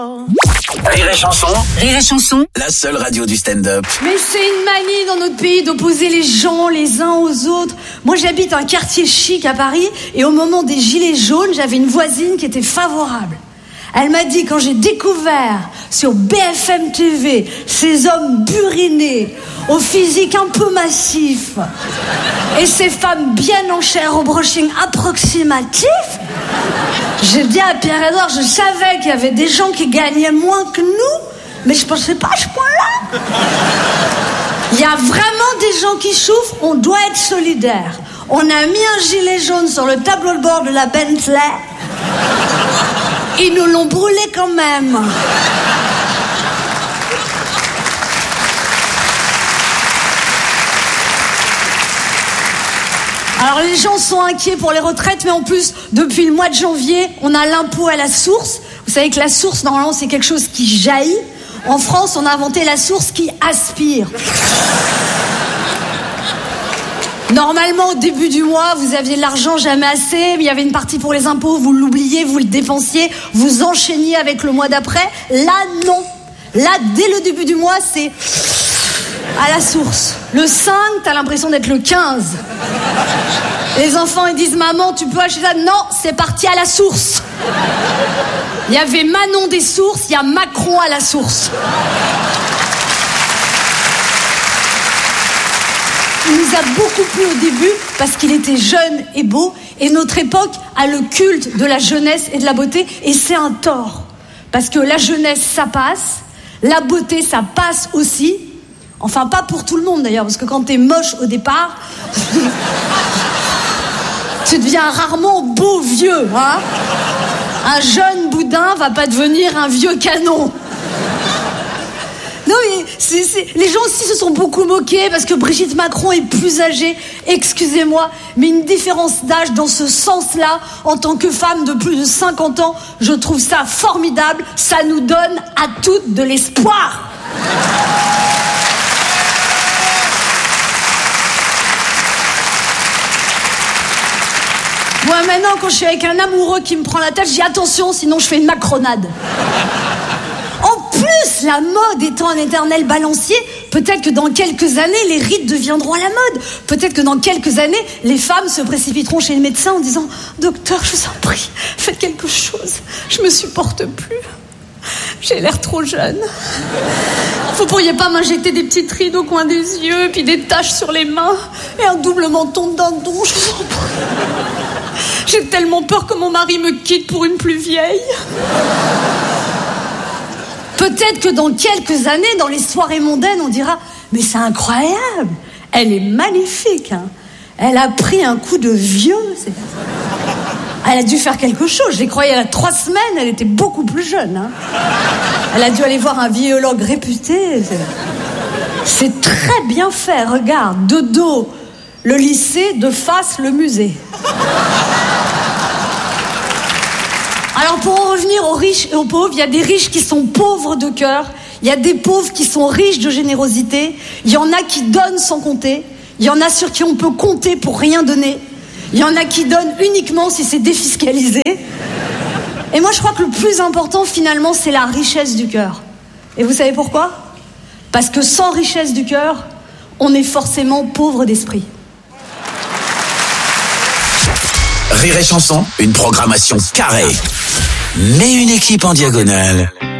Rire et chanson, la seule radio du stand-up. Mais c'est une manie dans notre pays d'opposer les gens les uns aux autres. Moi j'habite un quartier chic à Paris et au moment des gilets jaunes, j'avais une voisine qui était favorable. Elle m'a dit, quand j'ai découvert sur BFM TV ces hommes burinés, au physique un peu massif, et ces femmes bien en chair au brushing approximatif, j'ai dit à Pierre-Edouard, je savais qu'il y avait des gens qui gagnaient moins que nous, mais je pensais pas à ce point-là. Il y a vraiment des gens qui souffrent, on doit être solidaires. On a mis un gilet jaune sur le tableau de bord de la Bentley. Ils nous l'ont brûlé quand même. Alors les gens sont inquiets pour les retraites, mais en plus, depuis le mois de janvier, on a l'impôt à la source. Vous savez que la source, normalement, c'est quelque chose qui jaillit. En France, on a inventé la source qui aspire. Normalement, au début du mois, vous aviez de l'argent jamais assez, mais il y avait une partie pour les impôts, vous l'oubliez, vous le dépensiez, vous enchaîniez avec le mois d'après. Là, non. Là, dès le début du mois, c'est à la source. Le 5, t'as l'impression d'être le 15. Les enfants, ils disent, maman, tu peux acheter ça? Non, c'est parti à la source. Il y avait Manon des sources, il y a Macron à la source. Il nous a beaucoup plu au début parce qu'il était jeune et beau, et notre époque a le culte de la jeunesse et de la beauté, et c'est un tort. Parce que la jeunesse, ça passe, la beauté, ça passe aussi. Enfin, pas pour tout le monde d'ailleurs, parce que quand t'es moche au départ, tu deviens rarement beau vieux, hein. Un jeune boudin va pas devenir un vieux canon. Non mais les gens aussi se sont beaucoup moqués parce que Brigitte Macron est plus âgée. Excusez-moi, mais une différence d'âge dans ce sens-là, en tant que femme de plus de 50 ans, je trouve ça formidable. Ça nous donne à toutes de l'espoir. Moi maintenant, quand je suis avec un amoureux qui me prend la tête, je dis attention, sinon je fais une macronade. En plus, la mode étant un éternel balancier, peut-être que dans quelques années, les rides deviendront à la mode. Peut-être que dans quelques années, les femmes se précipiteront chez le médecin en disant « Docteur, je vous en prie, faites quelque chose. Je me supporte plus. J'ai l'air trop jeune. Vous pourriez pas m'injecter des petites rides au coin des yeux, puis des taches sur les mains, et un double menton de dindon, je vous en prie. J'ai tellement peur que mon mari me quitte pour une plus vieille. » Peut-être que dans quelques années, dans les soirées mondaines, on dira « Mais c'est incroyable, elle est magnifique, hein. Elle a pris un coup de vieux. Elle a dû faire quelque chose. Je l'ai croyais il y a 3 semaines, elle était beaucoup plus jeune, hein. Elle a dû aller voir un biologue réputé. C'est très bien fait, regarde. De dos, le lycée, de face, le musée. » Alors pour en revenir aux riches et aux pauvres, il y a des riches qui sont pauvres de cœur, il y a des pauvres qui sont riches de générosité, il y en a qui donnent sans compter, il y en a sur qui on peut compter pour rien donner, il y en a qui donnent uniquement si c'est défiscalisé. Et moi je crois que le plus important finalement c'est la richesse du cœur. Et vous savez pourquoi? Parce que sans richesse du cœur, on est forcément pauvre d'esprit. Rire et chanson, une programmation carrée, mais une équipe en diagonale.